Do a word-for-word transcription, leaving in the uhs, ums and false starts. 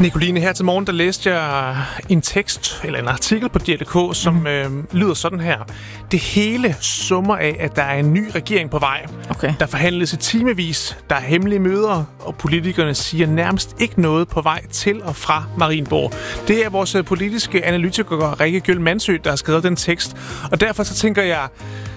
Nicoline, her til morgen, der læste jeg en tekst, eller en artikel på D R punktum D K, som mm. øh, lyder sådan her. Det hele summer af, at der er en ny regering på vej. Okay. Der forhandles i timevis, der er hemmelige møder, og politikerne siger nærmest ikke noget på vej til og fra Marienborg. Det er vores politiske analytiker, Rikke Gjøl Mansø, der har skrevet den tekst. Og derfor så tænker jeg,